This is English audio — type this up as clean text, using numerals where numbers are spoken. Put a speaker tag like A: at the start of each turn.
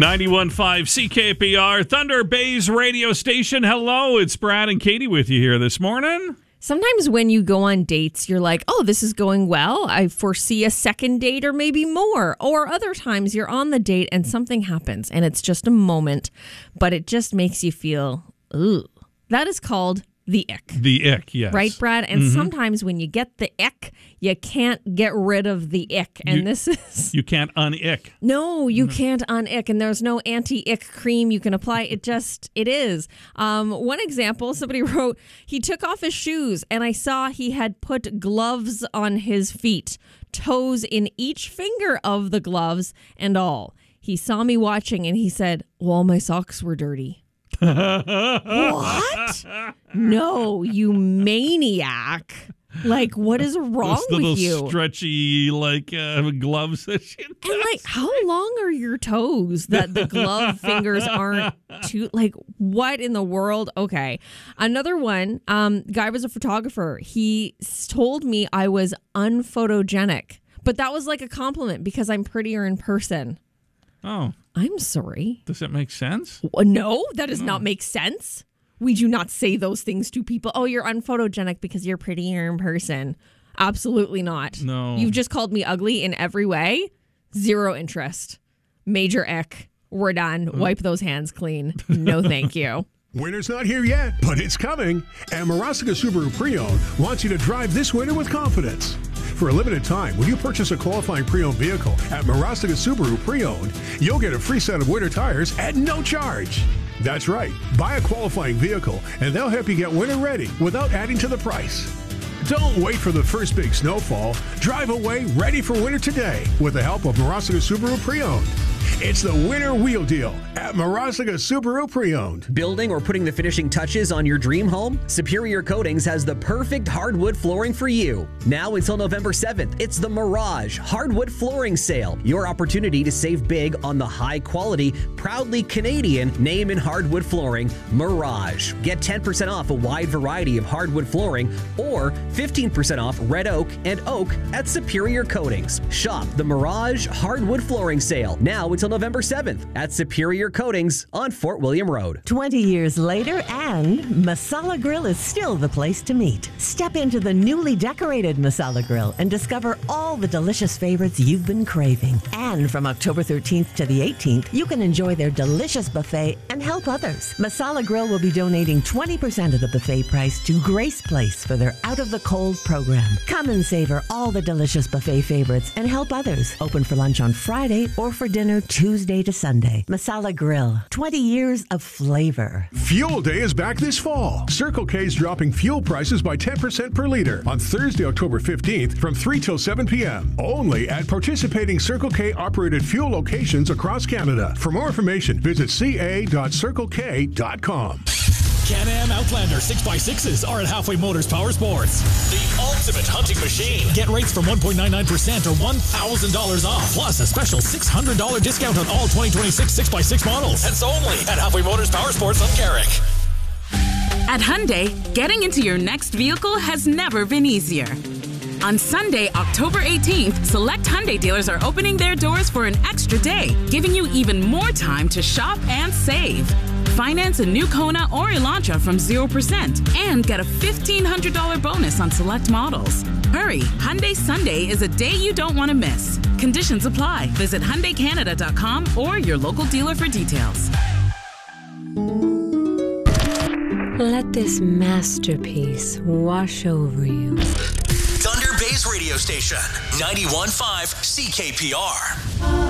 A: 91.5 CKPR, Thunder Bay's radio station. Hello, it's Brad and Katie with you here this morning.
B: Sometimes when you go on dates, you're like, oh, this is going well. I foresee a second date or maybe more. Or other times you're on the date and something happens and it's just a moment, but it just makes you feel, ooh. That is called the ick.
A: The ick, yes.
B: Right, Brad? And sometimes when you get the ick, you can't get rid of the ick. And this is...
A: You can't un-ick.
B: No, you can't un-ick. And there's no anti-ick cream you can apply. It is. One example, somebody wrote, he took off his shoes and I saw he had put gloves on his feet, toes in each finger of the gloves and all. He saw me watching and he said, well, my socks were dirty. What? No, you maniac. Like, what is wrong with you?
A: Those stretchy, gloves that she does.
B: And, how long are your toes that the glove fingers aren't too, what in the world? Okay. Another one, guy was a photographer. He told me I was unphotogenic, but that was like a compliment because I'm prettier in person.
A: Oh.
B: I'm sorry.
A: Does that make sense?
B: No, that does not make sense. We do not say those things to people. Oh, you're unphotogenic because you're prettier in person. Absolutely not.
A: No.
B: You've just called me ugly in every way. Zero interest. Major ick. We're done. Wipe those hands clean. No, thank you.
C: Winter's not here yet, but it's coming. And Marasica Subaru Pre-Owned wants you to drive this winter with confidence. For a limited time, when you purchase a qualifying pre-owned vehicle at Marasica Subaru Pre-Owned, you'll get a free set of winter tires at no charge. That's right. Buy a qualifying vehicle, and they'll help you get winter ready without adding to the price. Don't wait for the first big snowfall. Drive away ready for winter today with the help of Marasica Subaru Pre-Owned. It's the winter wheel deal at Marasica Subaru Pre-Owned.
D: Building or putting the finishing touches on your dream home? Superior Coatings has the perfect hardwood flooring for you. Now until November 7th, it's the Mirage Hardwood Flooring Sale. Your opportunity to save big on the high-quality, proudly Canadian name in hardwood flooring, Mirage. Get 10% off a wide variety of hardwood flooring or 15% off red oak and oak at Superior Coatings. Shop the Mirage Hardwood Flooring Sale now until November 7th at Superior Coatings on Fort William Road.
E: 20 years later, and Masala Grill is still the place to meet. Step into the newly decorated Masala Grill and discover all the delicious favorites you've been craving. And from October 13th to the 18th, you can enjoy their delicious buffet and help others. Masala Grill will be donating 20% of the buffet price to Grace Place for their Out of the Cold program. Come and savor all the delicious buffet favorites and help others. Open for lunch on Friday or for dinner Tuesday to Sunday. Masala Grill, 20 years of flavor.
C: Fuel Day is back this fall. Circle K is dropping fuel prices by 10% per liter on Thursday, October 15th from 3 till 7 p.m. Only at participating Circle K operated fuel locations across Canada. For more information, visit ca.circlek.com.
F: Can-Am Outlander 6x6s are at Halfway Motors Power Sports. The ultimate hunting machine. Get rates from 1.99% or $1,000 off. Plus a special $600 discount on all 2026 6x6 models. That's only at Halfway Motors Power Sports on Carrick.
G: At Hyundai, getting into your next vehicle has never been easier. On Sunday, October 18th, select Hyundai dealers are opening their doors for an extra day, giving you even more time to shop and save. Finance a new Kona or Elantra from 0% and get a $1,500 bonus on select models. Hurry, Hyundai Sunday is a day you don't want to miss. Conditions apply. Visit HyundaiCanada.com or your local dealer for details.
H: Let this masterpiece wash over you.
F: Thunder Bay's radio station, 91.5 CKPR.